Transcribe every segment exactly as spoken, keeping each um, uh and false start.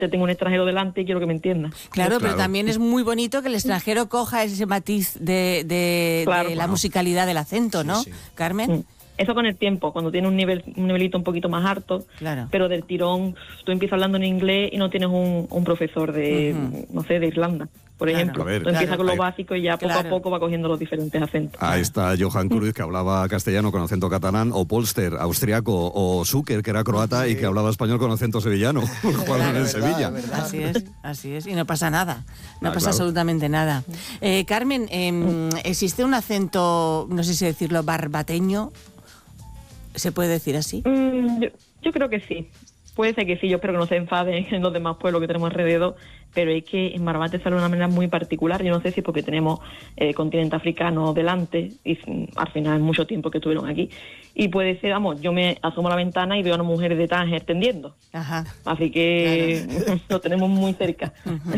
te tengo un extranjero delante y quiero que me entiendas. Claro, Claro. pero también es muy bonito que el extranjero coja ese matiz de, de, Claro, de la claro. musicalidad del acento, ¿no, Sí, sí. Carmen? Mm. Eso con el tiempo, cuando tiene un nivel un nivelito un poquito más alto, Claro. pero del tirón tú empiezas hablando en inglés y no tienes un, un profesor de, Ujú. no sé, de Irlanda, por Claro. ejemplo. A ver, tú empiezas claro. con lo Ahí- básico y ya poco Claro. a poco va cogiendo los diferentes acentos. Ahí está Johan Cruyff, que hablaba castellano con acento catalán, o Polster, austriaco, o Zucker, que era croata y que hablaba español con acento sevillano, jugando Claro, en es Sevilla. verdad, es verdad. Así es, así es, y no pasa nada, no Ah, pasa claro. absolutamente nada. Eh, Carmen, eh, ¿existe un acento, no sé si decirlo, barbateño? ¿Se puede decir así? Mm, yo, yo creo que sí. Puede ser que sí, yo espero que no se enfaden en los demás pueblos que tenemos alrededor, pero es que en Barbate sale de una manera muy particular. Yo no sé si es porque tenemos el eh, continente africano delante y mm, al final es mucho tiempo que estuvieron aquí. Y puede ser, vamos, yo me asomo a la ventana y veo a una mujer de Tánger tendiendo. Ajá. Así que lo tenemos muy cerca.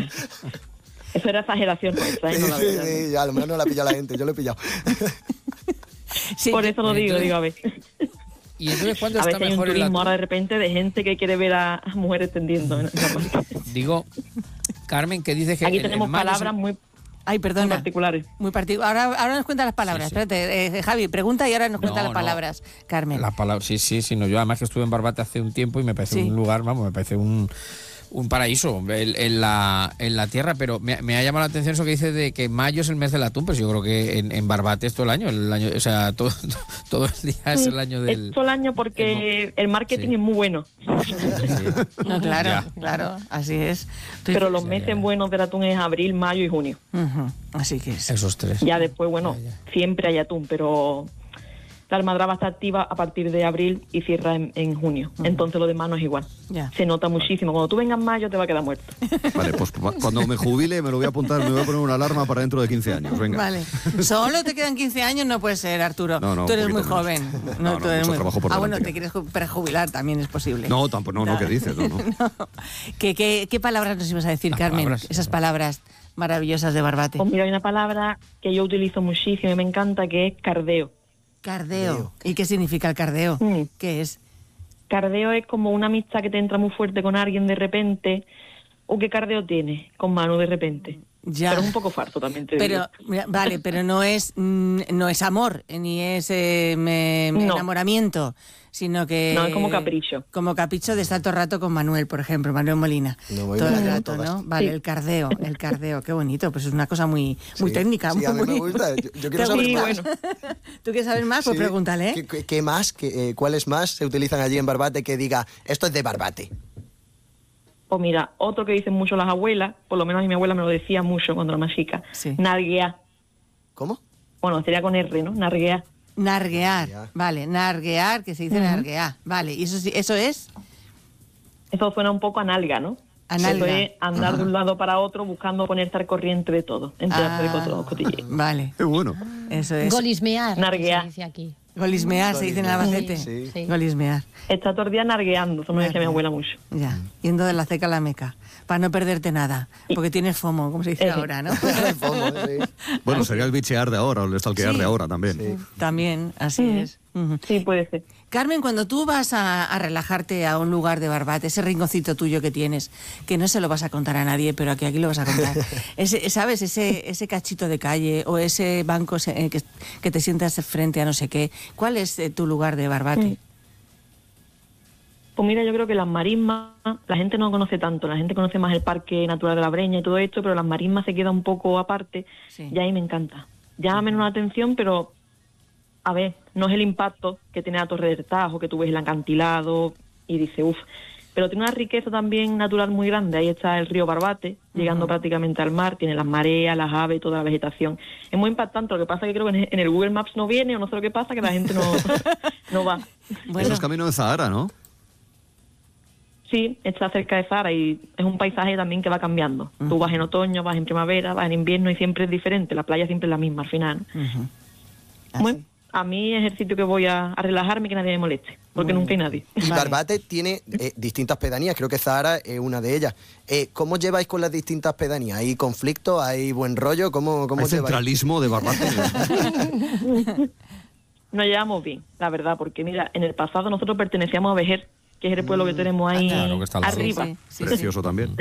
Eso era exageración nuestra, ¿eh? Sí, No la sí, verdad. sí, ya, a lo mejor no la ha pillado la gente, yo lo he pillado. Sí, Por eso lo digo, entonces- digo, a ver. ¿Y entonces cuándo A está veces hay un mejor el turismo atún? ahora de repente de gente que quiere ver a a mujeres tendiendo. en- en Barbate. Digo, Carmen, que dices que Aquí el- el tenemos mayo es el- palabras muy, Ay, muy perdona. particulares. Muy particular. Ahora, ahora nos cuenta las palabras. Sí, sí. Espérate, eh, Javi, pregunta y ahora nos cuenta No, las no. palabras. Carmen. La palabra, sí, sí, sí, no, yo además que estuve en Barbate hace un tiempo y me parece Sí. un lugar, vamos, me parece un, un paraíso en, en la, en la tierra, pero me, me ha llamado la atención eso que dice de que mayo es el mes del atún, pues yo creo que en, en Barbate es todo el año, el año, o sea, todo, todo el día es el año del... Es todo el año porque el marketing Sí. es muy bueno, No, claro, Ya. claro, así es. Tú pero dices- los meses buenos del atún es abril, mayo y junio. Ujú, así que es. Esos tres. Ya después, bueno, Ya, ya. siempre hay atún, pero la almadraba está activa a partir de abril y cierra en, en junio. Entonces lo demás no es igual. Ya. Se nota muchísimo. Cuando tú vengas en mayo te va a quedar muerto. Vale, pues pa- cuando me jubile me lo voy a apuntar, me voy a poner una alarma para dentro de quince años. Venga. Vale. Solo te quedan quince años, no puede ser, Arturo. No, no, tú eres un muy poquito joven. menos. No, No, tú no, eres mucho muy... trabajo por Ah, bueno, delante. te quieres ju- prejubilar, también es posible. No, tampoco, no, no, ¿qué dices? No, no. No. ¿Qué, qué, qué palabras nos ibas a decir, Las Carmen? palabras. Esas palabras maravillosas de Barbate. Pues mira, hay una palabra que yo utilizo muchísimo y me encanta, que es cardeo. Cardeo. ¿Y qué significa el cardeo? Mm. ¿Qué es? Cardeo es como una amistad que te entra muy fuerte con alguien de repente. ¿O qué cardeo tienes con Manu de repente? Ya. Pero es un poco farto también te Pero, digo. mira, vale, pero no es mm, no es amor, ni es eh, me- me- No. enamoramiento, sino que... No, es como capricho. Como capricho de estar todo el rato con Manuel, por ejemplo, Manuel Molina. No, voy todo el bien, rato, todas. ¿no? Vale, Sí. el cardeo, el cardeo, qué bonito, pues es una cosa muy, muy Sí, técnica. sí, muy, a mí me muy- gusta. Yo- yo quiero ¿Te saber gusta? más. ¿Tú quieres saber más? Pues Sí. pregúntale, ¿eh? ¿Qué, qué- qué más? ¿Qué, eh, ¿Cuáles más se utilizan allí en Barbate que diga, esto es de Barbate? O mira, otro que dicen mucho las abuelas, por lo menos a mí mi abuela me lo decía mucho cuando era más chica. Sí. Narguear. ¿Cómo? Bueno, sería con R, ¿no? Narguear. Narguear, Ya. vale, narguear, que se dice narguear, vale, ¿y eso, sí- eso es? Eso suena un poco a nalga, ¿no? A nalga. Eso es andar de un lado para otro buscando ponerte al corriente de todo. Enterarte de Ah, todo, cotilleo. vale, Qué bueno. eso es. Golismear, Narguear. se dice aquí. Golismear, se dice en Albacete. Sí. Sí. Golismear. Está todo el día nargueando, eso me decía mi abuela mucho. Ya, yendo de la ceca a la meca, para no perderte nada, porque tienes FOMO, como se dice Eh. ahora, ¿no? El FOMO, sí. Bueno, sería el bichear de ahora o el stalkear Sí. de ahora también. Sí. También, así Mm. es. Ujú. Sí, puede ser. Carmen, cuando tú vas a, a relajarte a un lugar de Barbate, ese rinconcito tuyo que tienes, que no se lo vas a contar a nadie, pero aquí, aquí lo vas a contar, ese, ¿sabes? Ese, ese cachito de calle o ese banco se- eh, que, que te sientas frente a no sé qué, ¿cuál es eh, tu lugar de Barbate? Mm. Pues mira, yo creo que las marismas, la gente no conoce tanto, la gente conoce más el Parque Natural de la Breña y todo esto, pero las marismas se queda un poco aparte, Sí. y ahí me encanta. Llama menos la atención, pero a ver, no es el impacto que tiene la Torre del Tajo, que tú ves el acantilado y dices, uff, pero tiene una riqueza también natural muy grande. Ahí está el río Barbate, llegando prácticamente al mar, tiene las mareas, las aves, toda la vegetación. Es muy impactante, lo que pasa es que creo que en en el Google Maps no viene, o no sé lo que pasa, que la gente no, no va. Bueno, Eso es camino de Zahara, ¿no? Sí, está cerca de Zara y es un paisaje también que va cambiando. Tú vas en otoño, vas en primavera, vas en invierno y siempre es diferente. La playa siempre es la misma al final. ujú. Así. Bueno, a mí es el sitio que voy a, a relajarme y que nadie me moleste, porque Muy nunca hay nadie. Y Vale. Barbate tiene eh, distintas pedanías, creo que Zahara es una de ellas. Eh, ¿Cómo lleváis con las distintas pedanías? ¿Hay conflicto? ¿Hay buen rollo? ¿Cómo, cómo Hay lleváis? centralismo de Barbate. Nos llevamos bien, la verdad, porque mira, en el pasado nosotros pertenecíamos a Vejer, que es el pueblo que tenemos ahí Claro, que está al lado. arriba. Sí, sí, sí. Precioso también.